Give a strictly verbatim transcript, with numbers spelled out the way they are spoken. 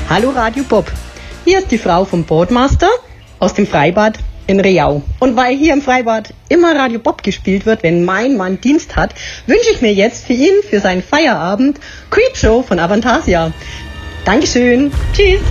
Hallo Radio Bob. Hier ist die Frau vom Boardmaster aus dem Freibad in Riau. Und weil hier im Freibad immer Radio Bob gespielt wird, wenn mein Mann Dienst hat, wünsche ich mir jetzt für ihn, für seinen Feierabend, Creepshow von Avantasia. Dankeschön. Tschüss.